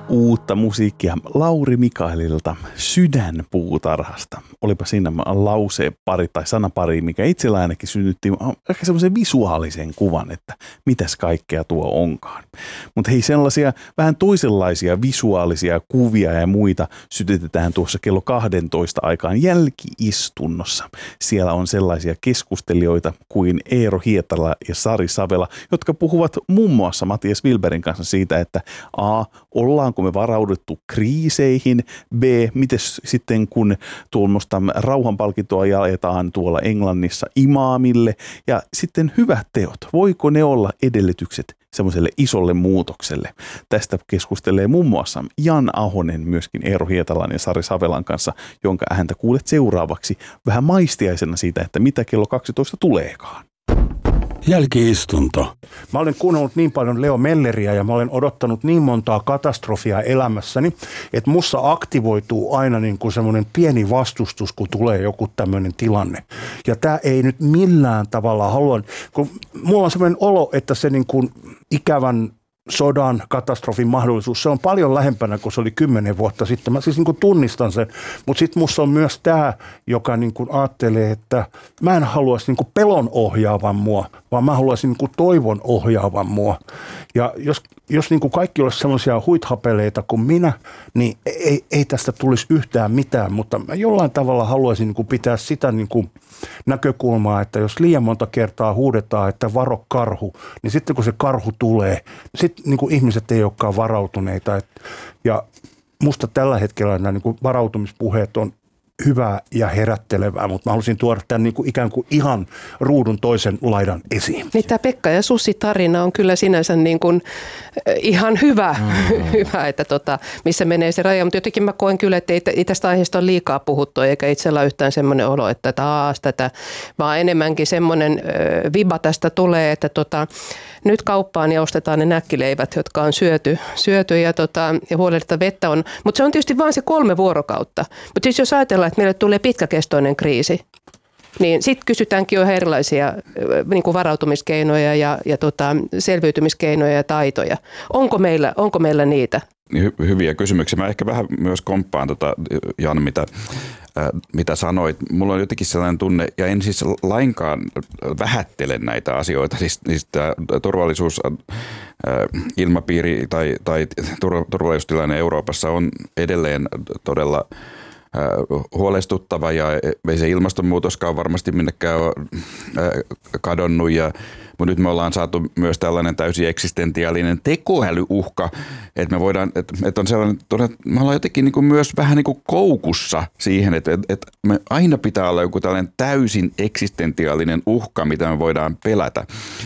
uutta musiikkia Lauri Mikaelilta Sydänpuutarhasta. Olipa siinä lause pari tai sanapari, mikä itsellä ainakin synnytti ehkä semmoisen visuaalisen kuvan, että mitäs kaikkea tuo onkaan. Mutta hei, sellaisia vähän toisenlaisia visuaalisia kuvia ja muita sytytetään tuossa kello 12 aikaan jälkiistunnossa. Siellä on sellaisia keskustelijoita kuin Eero Hietala ja Sari Savela, jotka puhuvat muun muassa Matias Wilbergin kanssa siitä, että A, ollaanko me varauduttu kriiseihin, B, miten sitten kun tuommoista rauhanpalkintoa jaetaan tuolla Englannissa imaamille, ja sitten hyvät teot, voiko ne olla edellytykset semmoiselle isolle muutokselle. Tästä keskustelee muun muassa Jan Ahonen myöskin Eero Hietalan ja Sari Savelan kanssa, jonka ääntä kuulet seuraavaksi vähän maistiaisena siitä, että mitä kello 12 tuleekaan. Jälkiistunto. Mä olen kuunnellut niin paljon Leo Melleriä ja mä olen odottanut niin montaa katastrofia elämässäni, että musta aktivoituu aina niin kuin semmoinen pieni vastustus, kun tulee joku tämmöinen tilanne. Ja tää ei nyt millään tavalla halua, kun mulla on semmoinen olo, että se niin kuin ikävän sodan, katastrofin mahdollisuus, se on paljon lähempänä kuin se oli 10 vuotta sitten. Mä siis niin kuin tunnistan sen, mutta sitten musta on myös tämä, joka niin kuin ajattelee, että mä en haluaisi niin kuin pelon ohjaavan mua, vaan mä haluaisin niin kuin toivon ohjaavan mua. Ja jos niin kuin kaikki olisi sellaisia huithapeleita kuin minä, niin ei tästä tulisi yhtään mitään, mutta mä jollain tavalla haluaisin niin kuin pitää sitä niin kuin näkökulmaa, että jos liian monta kertaa huudetaan, että varo karhu, niin sitten kun se karhu tulee, sitten niin kuin ihmiset ei olekaan varautuneita. Ja musta tällä hetkellä nämä niin kuin varautumispuheet on hyvää ja herättelevää, mutta mä halusin tuoda tämän niin kuin ikään kuin ihan ruudun toisen laidan esiin. Niin tämä Pekka ja Susi -tarina on kyllä sinänsä niin kuin ihan hyvä, että missä menee se raja, mutta jotenkin mä koen kyllä, että ei tästä aiheesta ole liikaa puhuttu, eikä itsellä ole yhtään semmoinen olo, että taas tätä, vaan enemmänkin semmoinen viba tästä tulee, että nyt kauppaan ja ostetaan ne näkkileivät, jotka on syöty ja huolehditaan vettä on, mutta se on tietysti vain se 3 vuorokautta, mutta siis jos ajatellaan, että meille tulee pitkäkestoinen kriisi, niin sitten kysytäänkin jo erilaisia niin kuin varautumiskeinoja ja selviytymiskeinoja ja taitoja. Onko meillä niitä? Hyviä kysymyksiä. Mä ehkä vähän myös komppaan Jan, mitä sanoit. Mulla on jotenkin sellainen tunne, ja en siis lainkaan vähättele näitä asioita. Siis tämä turvallisuusilmapiiri tai turvallisuustilanne Euroopassa on edelleen todella huolestuttava, ja ei se ilmastonmuutoskaan varmasti minnekään ole kadonnut, mutta nyt me ollaan saatu myös tällainen täysin eksistentiaalinen tekoälyuhka, että me voidaan, että on sellainen, me ollaan jotenkin niin kuin myös vähän niin kuin koukussa siihen, että me aina pitää olla joku tällainen täysin eksistentiaalinen uhka, mitä me voidaan pelätä.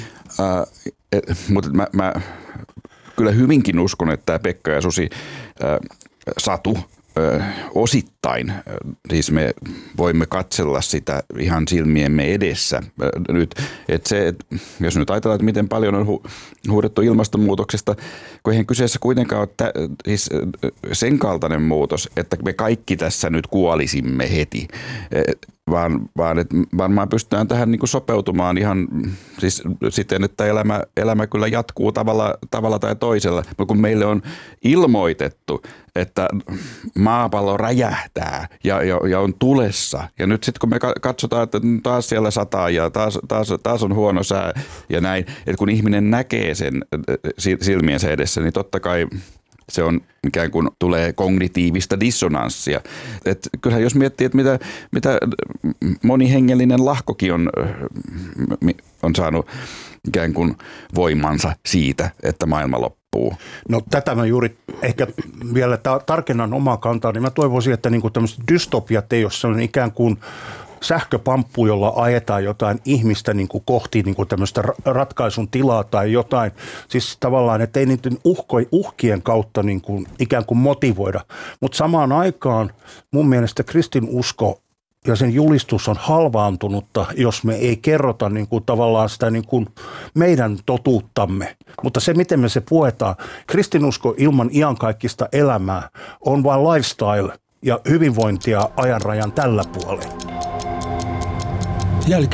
Mutta mä kyllä hyvinkin uskon, että tämä Pekka ja Susi satu osittain, siis me voimme katsella sitä ihan silmiemme edessä nyt, että se, jos nyt ajatellaan, että miten paljon on huudettu ilmastonmuutoksesta, kun eihän kyseessä kuitenkaan ole siis sen kaltainen muutos, että me kaikki tässä nyt kuolisimme heti, vaan että varmaan pystytään tähän niin kuin sopeutumaan ihan siis siten, että elämä kyllä jatkuu tavalla tai toisella, mutta kun meille on ilmoitettu, että maapallo räjähtää ja on tulessa, ja nyt sitten kun me katsotaan, että taas siellä sataa ja taas on huono sää ja näin, että kun ihminen näkee sen silmiensä edessä, niin totta kai se on ikään kuin tulee kognitiivista dissonanssia. Et kyllähän jos miettii, että mitä monihengellinen lahkokin on saanut ikään kuin voimansa siitä, että maailma loppuu. No tätä mä juuri ehkä vielä tarkennan omaa kantaa, niin mä toivoisin, että niinku tämmöiset dystopiat ei ole sellainen ikään kuin sähköpamppu, jolla ajetaan jotain ihmistä niin kuin kohti niin kuin tämmöistä ratkaisun tilaa tai jotain. Siis tavallaan, että ei niiden uhkien kautta niin kuin ikään kuin motivoida. Mutta samaan aikaan mun mielestä kristinusko ja sen julistus on halvaantunutta, jos me ei kerrota niin kuin tavallaan sitä niin kuin meidän totuuttamme. Mutta se, miten me se puetaan, kristinusko ilman iankaikkista elämää on vain lifestyle ja hyvinvointia ajanrajan tällä puolella.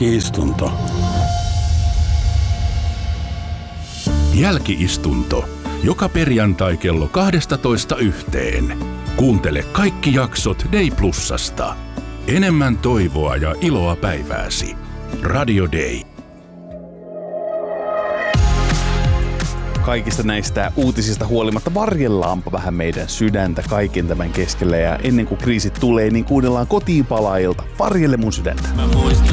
Jälkiistunto. Jälkiistunto. Joka perjantai kello 12:00 Kuuntele kaikki jaksot Day Plusasta. Enemmän toivoa ja iloa päivääsi. Radio Day. Kaikista näistä uutisista huolimatta varjellaanpa vähän meidän sydäntä kaiken tämän keskellä. Ja ennen kuin kriisit tulee, niin kuunnellaan Kotiinpalaajilta Varjelle mun sydäntä.